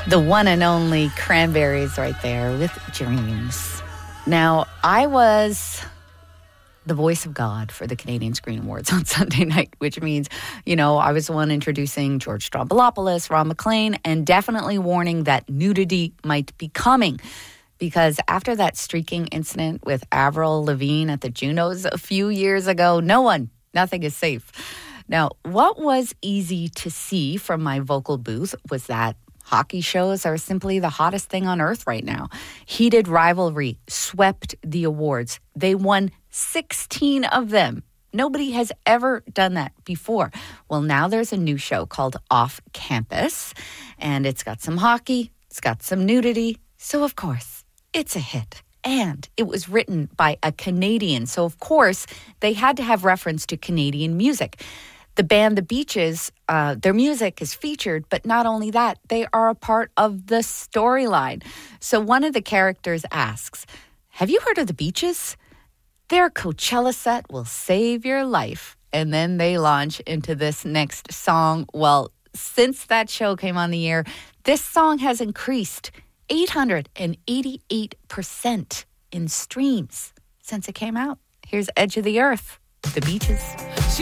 The one and only Cranberries right there with Dreams. Now, I was the voice of God for the Canadian Screen Awards on Sunday night, which means, I was the one introducing George Stroumboulopoulos, Ron MacLean, and definitely warning that nudity might be coming. Because after that streaking incident with Avril Lavigne at the Junos a few years ago, nothing is safe. Now, what was easy to see from my vocal booth was that hockey shows are simply the hottest thing on earth right now. Heated rivalry swept the awards. They won 16 of them. Nobody has ever done that before. Well, now there's a new show called Off Campus, and it's got some hockey, it's got some nudity, so of course, it's a hit. And it was written by a Canadian, so of course, they had to have reference to Canadian music. The band The Beaches, their music is featured, but not only that, they are a part of the storyline. So one of the characters asks, "Have you heard of The Beaches? Their Coachella set will save your life." And then they launch into this next song. Well, since that show came on the air, this song has increased 888% in streams since it came out. Here's Edge of the Earth, The Beaches.